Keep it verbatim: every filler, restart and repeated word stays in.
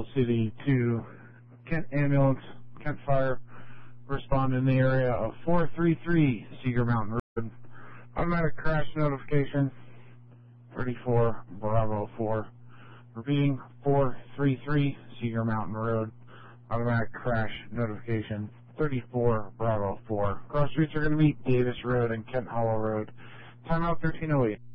Bravo City to Kent Ambulance, Kent Fire. Respond in the area of four three three Cedar Mountain Road. Automatic crash notification, thirty-four Bravo four. Repeating, four three three Cedar Mountain Road. Automatic crash notification, thirty-four Bravo four. Cross streets are going to be Davis Road and Kent Hollow Road. Timeout thirteen oh eight.